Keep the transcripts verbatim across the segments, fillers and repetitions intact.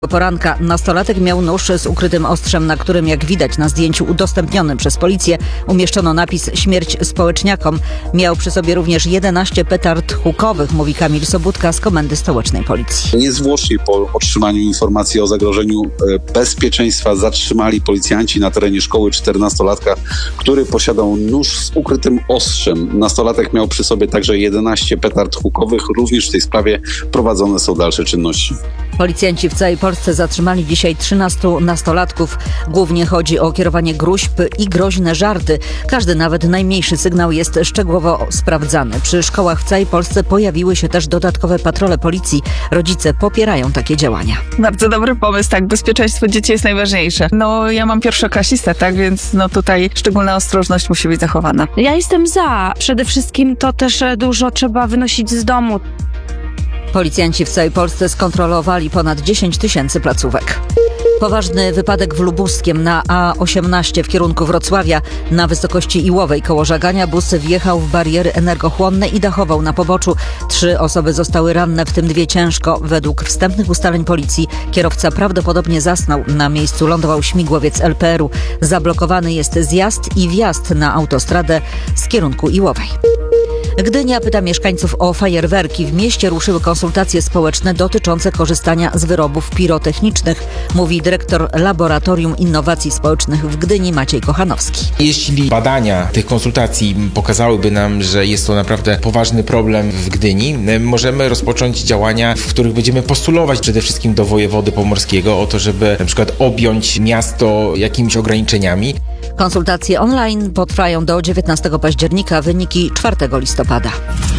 Poranka nastolatek miał nóż z ukrytym ostrzem, na którym, jak widać na zdjęciu udostępnionym przez policję, umieszczono napis „Śmierć społeczniakom”. Miał przy sobie również jedenaście petard hukowych, mówi Kamil Sobudka z Komendy Stołecznej Policji. Niezwłocznie po otrzymaniu informacji o zagrożeniu bezpieczeństwa zatrzymali policjanci na terenie szkoły czternastolatka, który posiadał nóż z ukrytym ostrzem. Nastolatek miał przy sobie także jedenaście petard hukowych. Również w tej sprawie prowadzone są dalsze czynności. Policjanci w całej Polsce zatrzymali dzisiaj trzynastu nastolatków. Głównie chodzi o kierowanie gróźb i groźne żarty. Każdy, nawet najmniejszy sygnał jest szczegółowo sprawdzany. Przy szkołach w całej Polsce pojawiły się też dodatkowe patrole policji. Rodzice popierają takie działania. Bardzo dobry pomysł, tak. Bezpieczeństwo dzieci jest najważniejsze. No, ja mam pierwszoklasistę, tak, więc no tutaj szczególna ostrożność musi być zachowana. Ja jestem za. Przede wszystkim to też dużo trzeba wynosić z domu. Policjanci w całej Polsce skontrolowali ponad dziesięć tysięcy placówek. Poważny wypadek w Lubuskiem na A osiemnaście w kierunku Wrocławia. Na wysokości Iłowej koło Żagania bus wjechał w bariery energochłonne i dachował na poboczu. Trzy osoby zostały ranne, w tym dwie ciężko. Według wstępnych ustaleń policji kierowca prawdopodobnie zasnął. Na miejscu lądował śmigłowiec L P R u. Zablokowany jest zjazd i wjazd na autostradę z kierunku Iłowej. Gdynia pyta mieszkańców o fajerwerki. W mieście ruszyły konsultacje społeczne dotyczące korzystania z wyrobów pirotechnicznych, mówi dyrektor Laboratorium Innowacji Społecznych w Gdyni Maciej Kochanowski. Jeśli badania tych konsultacji pokazałyby nam, że jest to naprawdę poważny problem w Gdyni, możemy rozpocząć działania, w których będziemy postulować przede wszystkim do wojewody pomorskiego o to, żeby na przykład objąć miasto jakimiś ograniczeniami. Konsultacje online potrwają do dziewiętnastego października, wyniki czwartego listopada.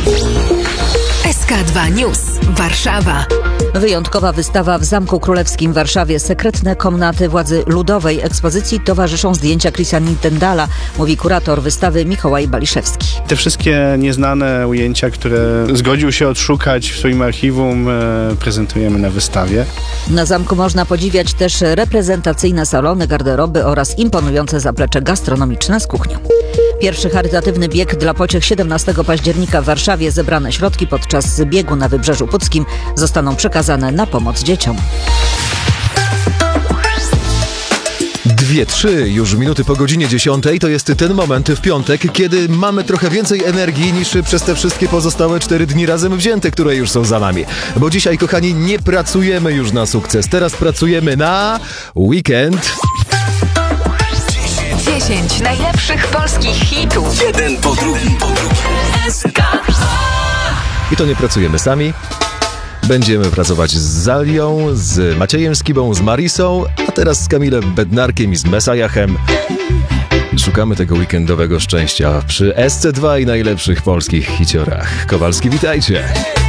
S K dwa News, Warszawa. Wyjątkowa wystawa w Zamku Królewskim w Warszawie. Sekretne komnaty władzy ludowej. Ekspozycji towarzyszą zdjęcia Chrisa Nintendala, mówi kurator wystawy Mikołaj Baliszewski. Te wszystkie nieznane ujęcia, które zgodził się odszukać w swoim archiwum, prezentujemy na wystawie. Na zamku można podziwiać też reprezentacyjne salony, garderoby oraz imponujące zaplecze gastronomiczne z kuchnią. Pierwszy charytatywny bieg dla pociech siedemnastego października w Warszawie. Zebrane środki podczas biegu na Wybrzeżu Puckim zostaną przekazane na pomoc dzieciom. Dwie, trzy już minuty po godzinie dziesiątej to jest ten moment w piątek, kiedy mamy trochę więcej energii niż przez te wszystkie pozostałe cztery dni razem wzięte, które już są za nami. Bo dzisiaj, kochani, nie pracujemy już na sukces. Teraz pracujemy na weekend. dziesięć najlepszych polskich hitów. Jeden po drugim. S K I to nie pracujemy sami. Będziemy pracować z Zalią, z Maciejem Skibą, z Marisą, a teraz z Kamilem Bednarkiem i z Mesajachem. Szukamy tego weekendowego szczęścia przy S C dwa i najlepszych polskich hiciorach. Kowalski, witajcie!